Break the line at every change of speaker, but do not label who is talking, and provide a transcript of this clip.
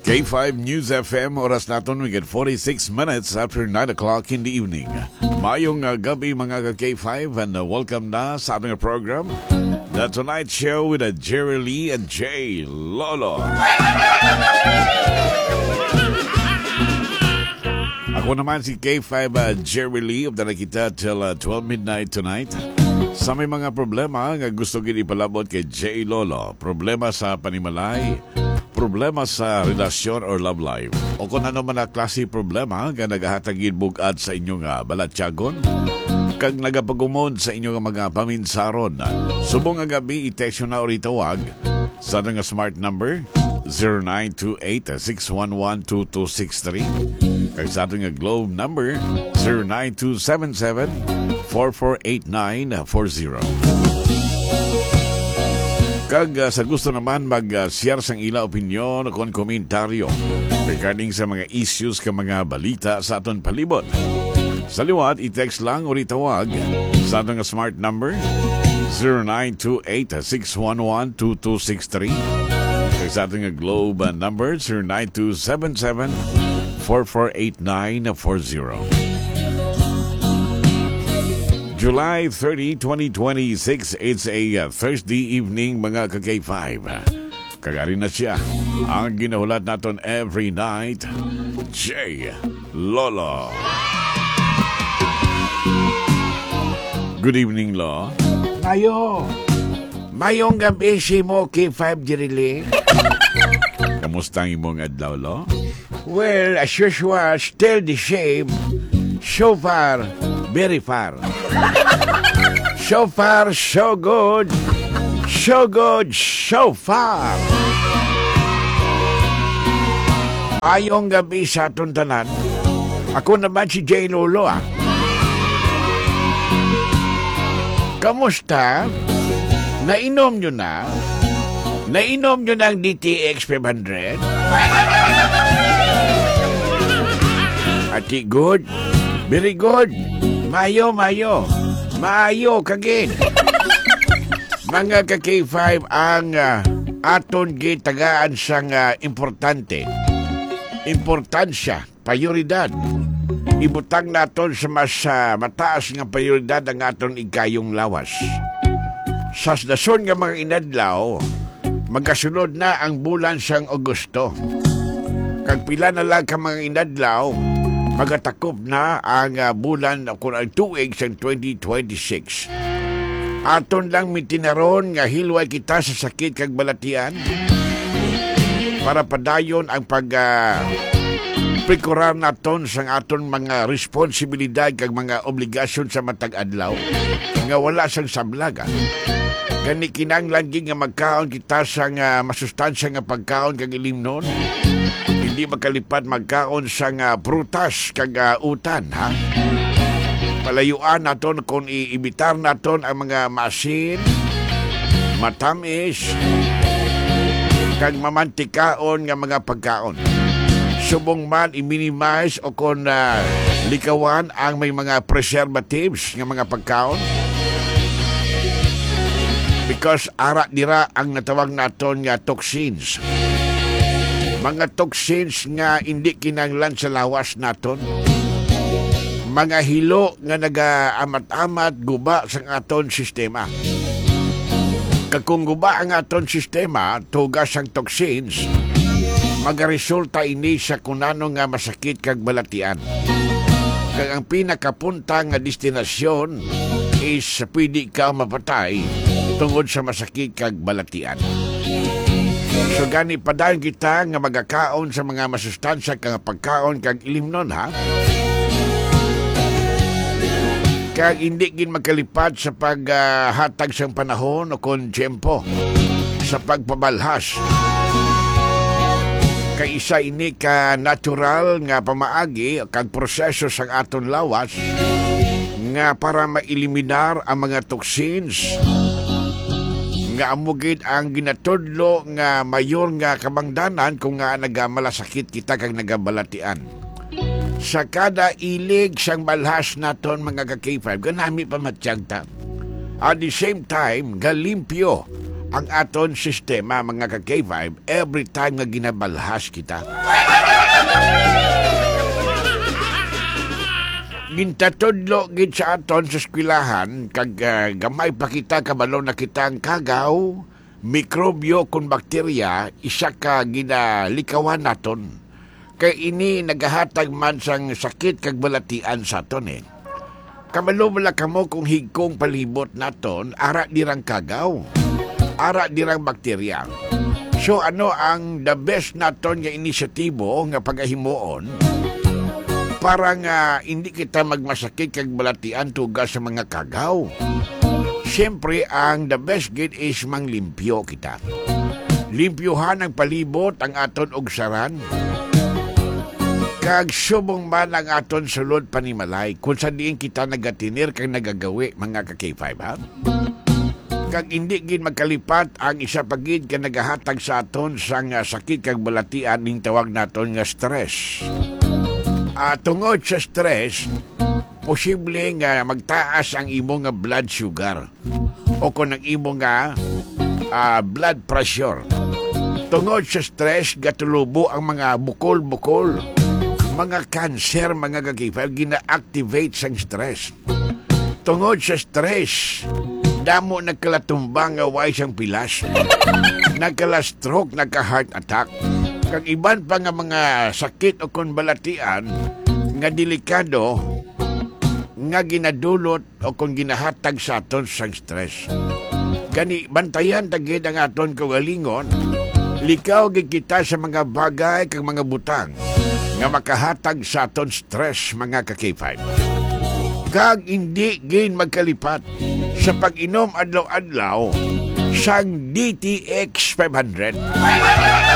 K5 News FM, oras natin, we get 46 minutes after 9 o'clock in the evening. Mayong gabi mga ka-K5 and welcome na sa ating program, The Tonight Show with Jerry Lee and Jay Lolo. Ako naman si K5 Jerry Lee, updala kita till 12 midnight tonight. Sa may mga problema nga gusto gini ipalabot kay Jay Lolo, problema sa panimalay, problema sa relasyon or love life, o kung ano man na klase problema nga nagahatagin bugad sa inyong balatyagon, kag nagapagumon sa inyong mga paminsaron. Subong nga gabi, i-text na o itawag sa nga smart number 0928-611-2263, kag sa ating Globe number 09277-448940. Kag sa gusto naman mag-share sang ila opinion o kon komentaryo regarding sa mga issues ka mga balita sa aton palibot. Sa liwat, i-text lang o itawag sa aton smart number 0928-611-2263. Kag sa ating Globe number 09277-448940. July 30, 2026, it's a Thursday evening mga ka-K5. Kagari na siya ang ginahulat natin every night, Jay Lolo. Good evening, Lo.
Mayong gabi si mo K5 Jirili.
Kamusta ang imong adlaw, Lo?
Well, as usual, still the same. So far, very far. So far, so good. So good, so far. Ayong gabi sa atong tanan. Ako naman si Jay Lolo. Kamusta? Nainom nyo na? Nainom nyo ng DTX 500? Ati good? Very good. Mayo. Maayo kagin. Mga ka-K5 ang aton gitagaan sang importante. Importansya, prioridad. Ibutang naton sa mas mataas nga prioridad ang aton ikayong lawas. Sa dason nga mga inadlaw, magkasunod na ang bulan sang Agosto. Kag pila na lang ka mga inadlaw, magatakop na ang bulan kung ang tuig sa 2026. Aton lang mitinaron nga hilway kita sa sakit kag balatian para padayon ang pagprikurar naton sa aton mga responsibilidad kag mga obligasyon sa matag adlaw nga wala sang sablaga. Gani kinahanglan nga magkaon kita sa masustansya nga pagkaon kag ilimnon. Hindi makalipad magkaon sa prutas kag utan, ha? Palayuan naton kung iibitar naton ang mga masin, matamis, kag mamantikaon nga mga pagkaon. Subong man i-minimize o kung likawan ang may mga preservatives nga mga pagkaon. Because ara dira ang natawag naton nga toxins. Mga toxins nga hindi kinahanglan sa lawas naton. Mga hilo nga naga-amat-amat guba sa aton sistema. Kung guba ang aton sistema, tugas ang toxins, magaresulta ini sa kunano nga masakit kag balatian. Kag ang pinakapunta nga destinasyon is pwede ka mapatay tungod sa masakit kag balatian. So gani padayon kita nga magakaon sa mga masustansya kag pagkaon kag ilimnon, ha? Kag hindi gin magkalipad sa paghatag sang panahon o kon tiyempo sa pagpabalhas. Kay isa ini ka natural nga pamaagi kag proseso sang aton lawas nga para maeliminar ang mga toxins nga amugid ang ginatudlo nga mayor nga kamangdanan kung nga nagamalasakit kita kag nagabalatian. Sa kada ilig sang balhas naton mga ka-K5, ganami pa matiyagta. At the same time, galimpyo ang aton sistema mga ka K5 every time nga ginabalhas kita. Gintatudlo gid sa aton sa eskwelahan kag gamay pa kita kabalo na kita ang kagaw, mikrobyo kun bakterya isa ka ginalikawan naton. Kay ini nagahatag man sang sakit kag balatian sa aton eh. Kabalo wala kamo kung higkong palibot naton ara dirang kagaw, ara dirang bakterya. So ano ang the best naton nga inisyatibo nga pagahimuon para nga hindi kita magmasakit kag balatian tugas sa mga kagaw? Siyempre, ang the best gid is manglimpyo kita. Limpyuhan ang palibot ang aton og saran. Kag subong man ang aton sulod panimalay kung saan diin kita nagatinir kag nagagawi mga ka K5 ha? Kag hindi gid magkalipat ang isa pagid ka nagahatag sa aton sang sakit kag balatian ning tawag naton nga stress. Tungod sa stress, posible nga magtaas ang imo nga blood sugar o kung ang imo nga blood pressure. Tungod sa stress, gatulubo ang mga bukol-bukol, mga cancer, mga kakipal, gina-activate sang stress. Tungod sa stress, damo nagkalatumbang nga way sang pilas, nagkala-stroke, nagka-heart attack. Kag iban pa nga mga sakit o kon balatian nga delikado nga ginadulot o kung ginahatag sa aton sang stress. Gani bantayan tagid ang aton kaugalingon, likaw gid kita sa mga bagay kag mga butang nga makahatag sa aton stress mga ka K5. Kag hindi gin magkalipat sa pag-inom adlaw-adlaw sang DTX 500.